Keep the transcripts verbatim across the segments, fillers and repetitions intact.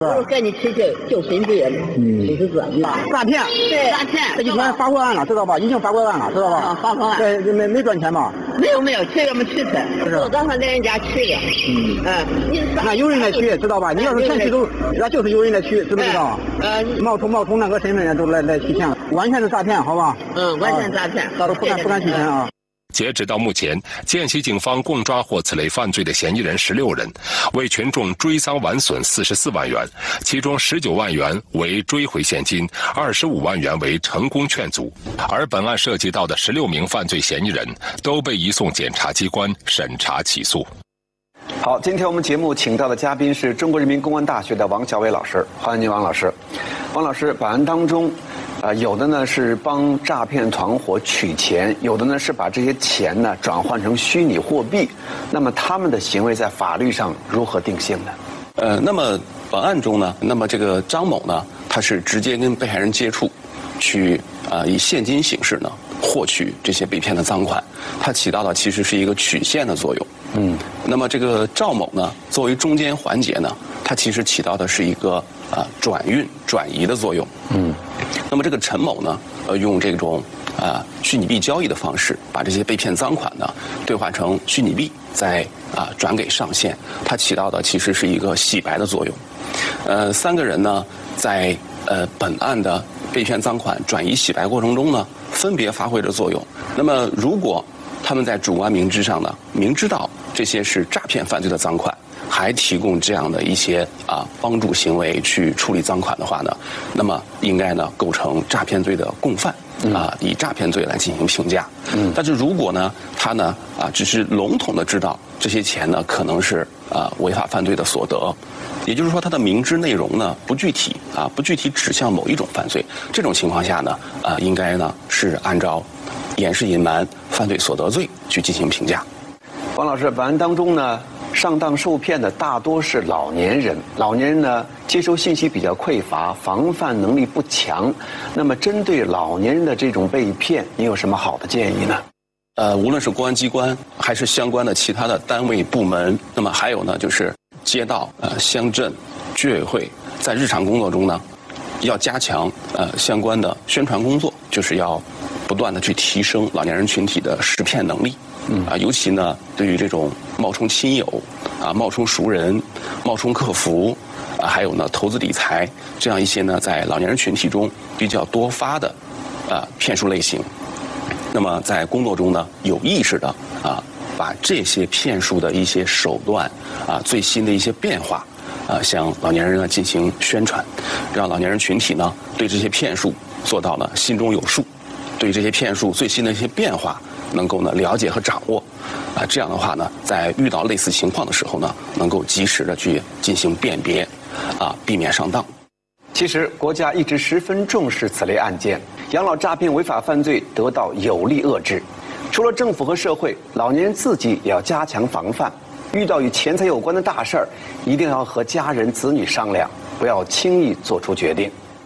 我跟你吃这救神队的，嗯，其实是诈骗， 对，诈骗， 这几天发过案了，知道吧？已经发过案了，知道吧？ 啊，发过案。 对，没没赚钱吧？ 没有没有，去我们去的，我刚才在人家去的。嗯嗯， 那有人来取，知道吧？你要是全取都，那就是有人来取，知不知道？呃，冒充冒充那个身份人都来来取钱了，完全是诈骗，好吧？ 嗯，完全诈骗， 大家不敢不敢取钱啊。 截止到目前，涧西警方共抓获此类犯罪的嫌疑人十六人，为群众追赃完损四十四万元，其中十九万元为追回现金，二十五万元为成功劝阻。而本案涉及到的十六名犯罪嫌疑人都被移送检察机关审查起诉。 好，今天我们节目请到的嘉宾是中国人民公安大学的王小伟老师，欢迎您，王老师。王老师，本案当中，呃，有的呢是帮诈骗团伙取钱，有的呢是把这些钱呢转换成虚拟货币。那么他们的行为在法律上如何定性呢？ 呃，那么本案中呢，那么这个张某呢，他是直接跟被害人接触，去啊、呃、以现金形式呢获取这些被骗的赃款，它起到的其实是一个曲线的作用。嗯，那么这个赵某呢，作为中间环节呢，它其实起到的是一个啊、呃、转运转移的作用。嗯，那么这个陈某呢，呃，用这种啊、呃、虚拟币交易的方式，把这些被骗赃款呢兑换成虚拟币，再啊、呃、转给上线，它起到的其实是一个洗白的作用。呃，三个人呢，在呃本案的被骗赃款转移洗白过程中呢，分别发挥着作用。那么如果他们在主观明知上呢，明知道这些是诈骗犯罪的赃款，还提供这样的一些啊帮助行为去处理赃款的话呢，那么应该呢构成诈骗罪的共犯啊，以诈骗罪来进行评价。嗯，但是如果呢他呢啊只是笼统的知道这些钱呢可能是啊违法犯罪的所得，也就是说他的明知内容呢不具体啊不具体指向某一种犯罪，这种情况下呢啊应该呢是按照掩饰隐瞒犯罪所得罪去进行评价。 王老师，本案当中呢，上当受骗的大多是老年人，老年人呢接收信息比较匮乏，防范能力不强。那么，针对老年人的这种被骗，你有什么好的建议呢？ 呃，无论是公安机关还是相关的其他的单位部门，那么还有呢，就是街道、呃乡镇、居委会，在日常工作中呢，要加强呃相关的宣传工作，就是要不断的去提升老年人群体的识骗能力。嗯啊，尤其呢，对于这种冒充亲友、啊冒充熟人、冒充客服，啊还有呢投资理财这样一些呢，在老年人群体中比较多发的啊骗术类型。那么在工作中呢，有意识的啊，把这些骗术的一些手段啊、最新的一些变化啊，向老年人呢进行宣传，让老年人群体呢对这些骗术做到了心中有数，对这些骗术最新的一些变化能够呢了解和掌握，啊，这样的话呢，在遇到类似情况的时候呢，能够及时的去进行辨别，啊，避免上当。 其实，国家一直十分重视此类案件，养老诈骗违法犯罪得到有力遏制。除了政府和社会，老年人自己也要加强防范。遇到与钱财有关的大事儿，一定要和家人子女商量，不要轻易做出决定。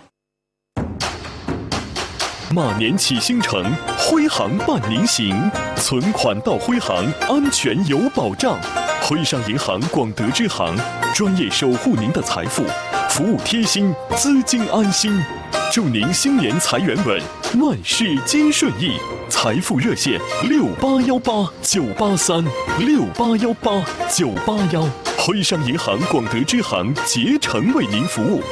马年启星城，徽行伴您行，存款到徽行，安全有保障。徽商银行广德支行，专业守护您的财富，服务贴心，资金安心。祝您新年财源稳，万事皆顺意。财富热线六八幺八九八三六八幺八九八幺，徽商银行广德支行竭诚为您服务。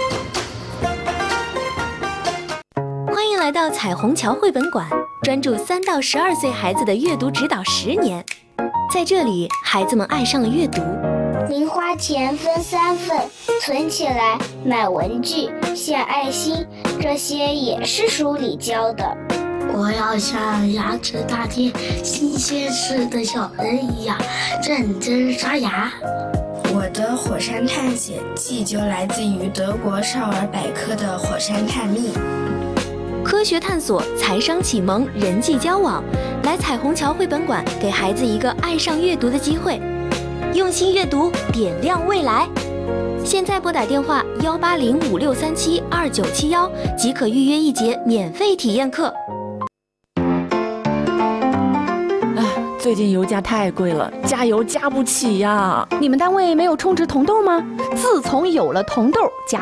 欢迎来到彩虹桥绘本馆，专注三到十二岁孩子的阅读指导十年。在这里，孩子们爱上了阅读。 零花钱分三份，存起来买文具、献爱心，这些也是书里教的。 我要像牙齿大贴、新鲜吃的小人一样认真刷牙。 我的火山探险记就来自于德国少儿百科的火山探秘。 科学探索、财商启蒙、人际交往，来彩虹桥绘本馆，给孩子一个爱上阅读的机会。用心阅读，点亮未来。现在拨打电话幺八零五六三七二九七幺，即可预约一节免费体验课。 最近油价太贵了，加油加不起呀。 你们单位没有充值铜豆吗？自从有了铜豆，加